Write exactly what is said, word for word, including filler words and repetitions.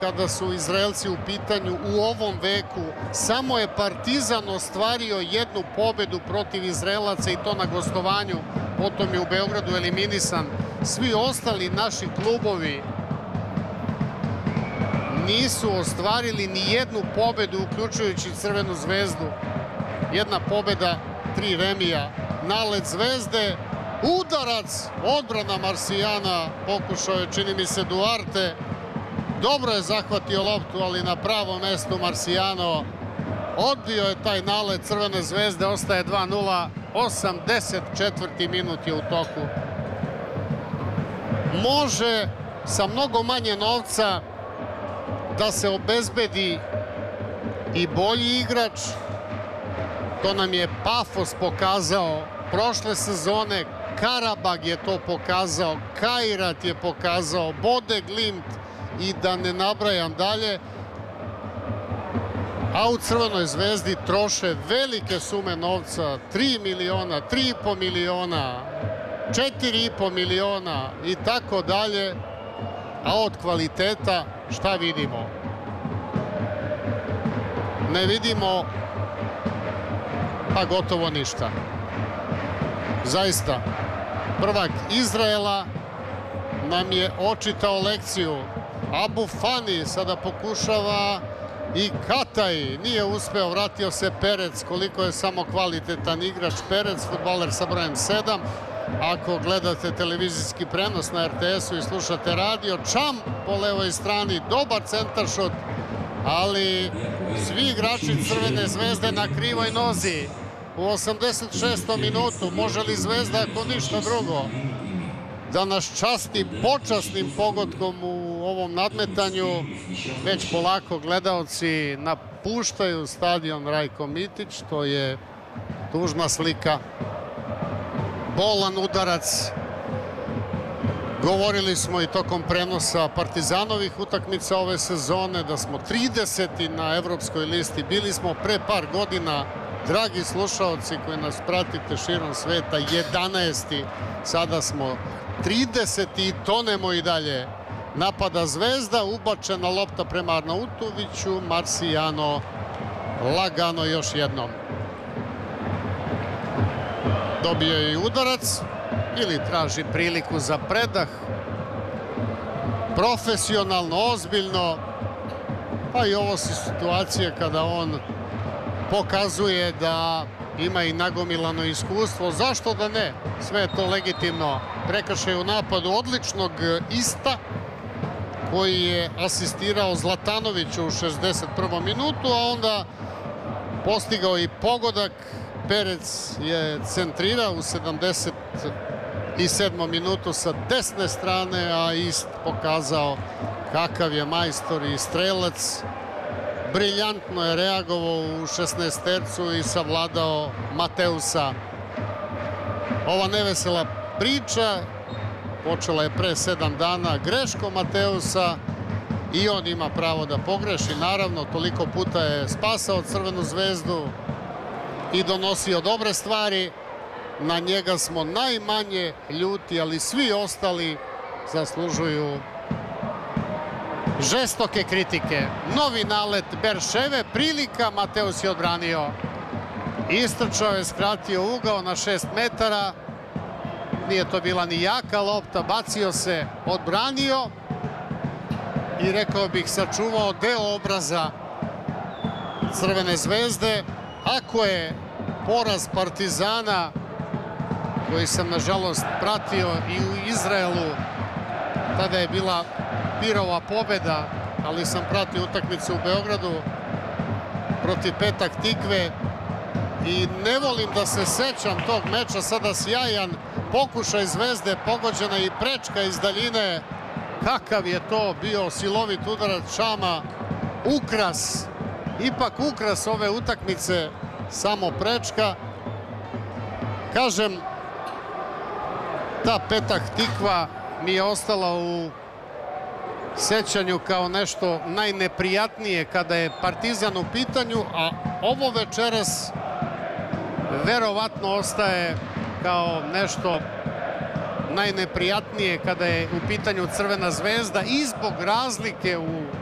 Kada su Izraelci u pitanju u ovom veku, samo je Partizan ostvario jednu pobedu protiv Izraelaca i to na gostovanju, potom je u Beogradu eliminisan. Svi ostali naši klubovi nisu ostvarili ni jednu pobedu, uključujući Crvenu zvezdu. Jedna pobeda, tri remija, nalet Zvezde, udarac, odbrana Marsijana, pokušao je, čini mi se, Duarte. Dobro je zahvatio loptu, ali na pravom mestu Marsijano. Odbio je taj nalet Crvene zvezde, ostaje dva nula, osamdeset četvrti minut je u toku. Može sa mnogo manje novca da se obezbedi i bolji igrač. To nam je Pafos pokazao prošle sezone, Karabag je to pokazao, Kairat je pokazao, Bode Glimt i da ne nabrajam dalje. A u Crvenoj zvezdi troše velike sume novca, tri miliona, tri i po miliona, četiri i po miliona i tako dalje. A od kvaliteta šta vidimo? Ne vidimo pa gotovo ništa. Zaista, prvak Izraela nam je očitao lekciju. Abu Fani sada pokušava i Kataj. Nije uspeo, vratio se Perec. Koliko je samo kvalitetan igrač Perec, fudbaler sa brojem sedam. Ako gledate televizijski prenos na R T S-u i slušate radio, Čam po levoj strani, dobar centaršot, ali svi igrači Crvene zvezde na krivoj nozi. U osamdeset šestom minutu može li Zvezda, ako ništa drugo, da nas časti počasnim pogodkom u ovom nadmetanju? Već polako gledaoci napuštaju stadion Rajko Mitić, to je tužna slika. Bolan udarac. Govorili smo i tokom prenosa Partizanovih utakmica ove sezone da smo trideseti na evropskoj listi. Bili smo pre par godina, dragi slušaoci koji nas pratite širom sveta, jedanaesti. Sada smo trideseti i tonemo i dalje. Napada Zvezda, ubačena lopta prema Arnautoviću, Marsijano lagano još jednom. Dobio je i udarac ili traži priliku za predah. Profesionalno, ozbiljno. Pa i ovo su situacije kada on pokazuje da ima i nagomilano iskustvo. Zašto da ne? Sve je to legitimno. Prekršaj u napadu odličnog Ista, koji je asistirao Zlatanoviću u šezdeset prvom minutu, a onda postigao i pogodak. Perec je centrirao u sedamdeset sedmom minutu sa desne strane, a Ist pokazao kakav je majstor i strelac. Briljantno je reagovao u šesnaestercu i savladao Mateusa. Ova nevesela priča počela je pre sedam dana greškom Mateusa i on ima pravo da pogreši. Naravno, toliko puta je spasao Crvenu zvezdu i donosio dobre stvari. Na njega smo najmanje ljuti, ali svi ostali zaslužuju žestoke kritike. Novi nalet Berševe, prilika, Mateus je odbranio. Istrčao je, skratio ugao na šest metara. Nije to bila ni jaka lopta, bacio se, odbranio i rekao bih sačuvao deo obraza Crvene zvezde. Ako je poraz Partizana, koji sam nažalost pratio i u Izraelu, tada je bila Pirova pobeda, ali sam pratio utakmicu u Beogradu protiv Petak Tikve i ne volim da se sećam tog meča. Sada sjajan pokušaj Zvezde, pogođena i prečka iz daljine. Kakav je to bio silovit udarac Čama, ukras, ipak ukras ove utakmice, samo prečka. Kažem, ta Petak Tikva mi je ostala u sećanju kao nešto najneprijatnije kada je Partizan u pitanju, a ovo večeras verovatno ostaje kao nešto najneprijatnije kada je u pitanju Crvena zvezda i zbog razlike u